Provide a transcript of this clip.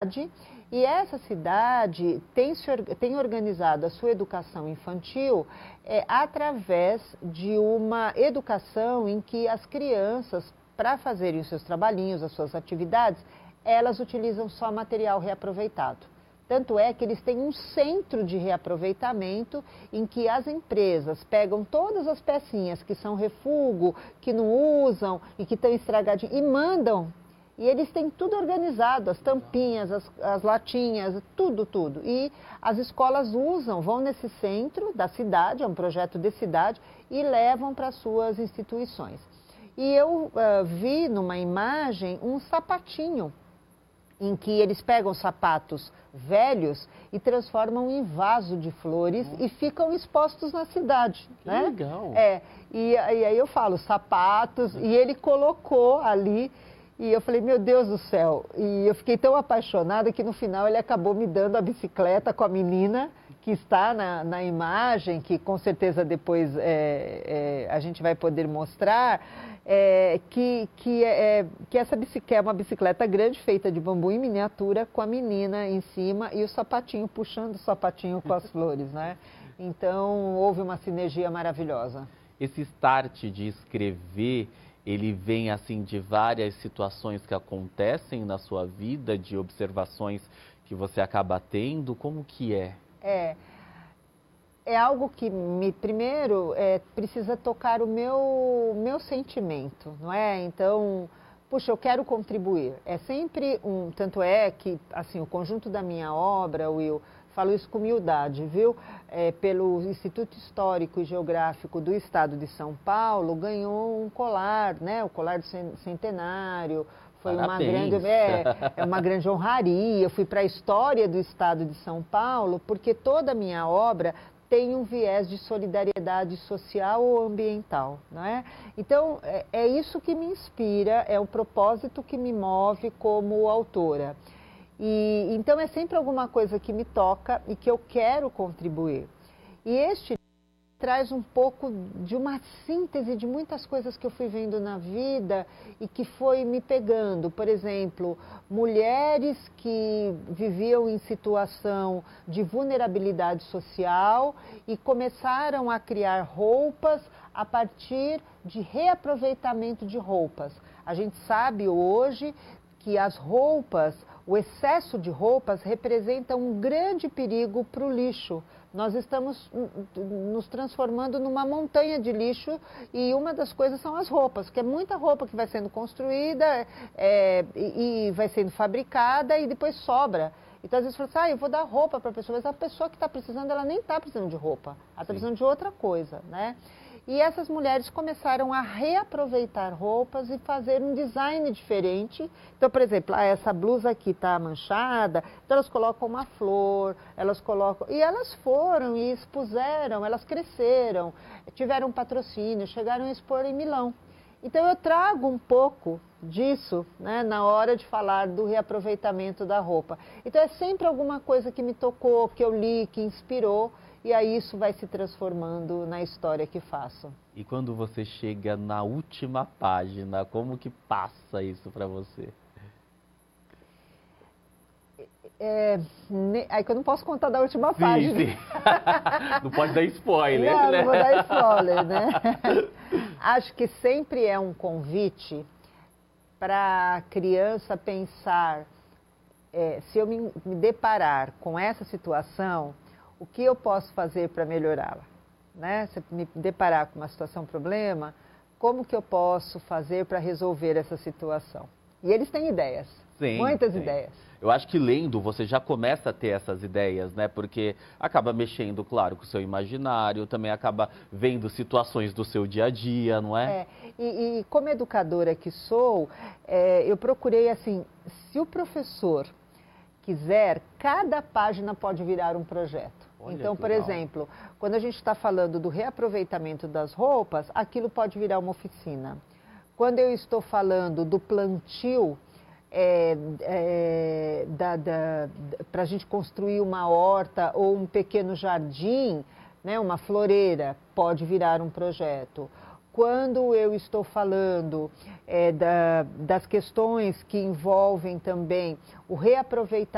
e essa cidade tem organizado a sua educação infantil através de uma educação em que as crianças, para fazerem os seus trabalhinhos, as suas atividades, elas utilizam só material reaproveitado. Tanto é que eles têm um centro de reaproveitamento em que as empresas pegam todas as pecinhas que são refúgio, que não usam e que estão estragadinhas e mandam. E eles têm tudo organizado, as tampinhas, as latinhas, tudo. E as escolas vão nesse centro da cidade, é um projeto de cidade, e levam para suas instituições. E eu vi numa imagem um sapatinho, em que eles pegam sapatos velhos e transformam em vaso de flores e ficam expostos na cidade. Que né? legal! E aí eu falo sapatos, e ele colocou ali, e eu falei, meu Deus do céu, e eu fiquei tão apaixonada que no final ele acabou me dando a bicicleta com a menina, que está na imagem, que com certeza depois a gente vai poder mostrar, que essa bicicleta é uma bicicleta grande, feita de bambu em miniatura, com a menina em cima e o sapatinho, puxando o sapatinho com as flores, né? Então, houve uma sinergia maravilhosa. Esse start de escrever, ele vem assim de várias situações que acontecem na sua vida, de observações que você acaba tendo, como que é? É algo que primeiro precisa tocar o meu sentimento, não é? Então, puxa, eu quero contribuir. É sempre tanto é que, assim, o conjunto da minha obra, Will, falo isso com humildade, viu? Pelo Instituto Histórico e Geográfico do Estado de São Paulo, ganhou um colar, né? O colar do centenário. Foi uma grande honraria. Eu fui para a história do Estado de São Paulo, porque toda a minha obra tem um viés de solidariedade social ou ambiental, não é? Então, é isso que me inspira, é o propósito que me move como autora. E então, é sempre alguma coisa que me toca e que eu quero contribuir. E este traz um pouco de uma síntese de muitas coisas que eu fui vendo na vida e que foi me pegando. Por exemplo, mulheres que viviam em situação de vulnerabilidade social e começaram a criar roupas a partir de reaproveitamento de roupas. A gente sabe hoje que as roupas, o excesso de roupas representa um grande perigo para o lixo. Nós estamos nos transformando numa montanha de lixo e uma das coisas são as roupas, que é muita roupa que vai sendo construída e vai sendo fabricada e depois sobra. Então, às vezes, você fala assim, eu vou dar roupa para a pessoa, mas a pessoa que está precisando, ela nem está precisando de roupa, ela está precisando de outra coisa, né? E essas mulheres começaram a reaproveitar roupas e fazer um design diferente. Então, por exemplo, essa blusa aqui está manchada, então elas colocam uma flor, elas colocam... E elas foram e expuseram, elas cresceram, tiveram patrocínio, chegaram a expor em Milão. Então, eu trago um pouco disso, né, na hora de falar do reaproveitamento da roupa. Então, é sempre alguma coisa que me tocou, que eu li, que inspirou, e aí isso vai se transformando na história que faço. E quando você chega na última página, como que passa isso para você? Aí que eu não posso contar da última página. Sim. Não pode dar spoiler, não, né? Não vou dar spoiler, né? Acho que sempre é um convite para a criança pensar, se eu me deparar com essa situação, o que eu posso fazer para melhorá-la? Né? Se eu me deparar com uma situação, problema, como que eu posso fazer para resolver essa situação? E eles têm ideias, muitas ideias. Eu acho que lendo você já começa a ter essas ideias, né? Porque acaba mexendo, claro, com o seu imaginário, também acaba vendo situações do seu dia a dia, não é? E como educadora que sou, eu procurei assim, se o professor quiser, cada página pode virar um projeto. Olha, então, por exemplo, quando a gente está falando do reaproveitamento das roupas, aquilo pode virar uma oficina. Quando eu estou falando do plantio, para a gente construir uma horta ou um pequeno jardim, né, uma floreira, pode virar um projeto. Quando eu estou falando das questões que envolvem também o reaproveitamento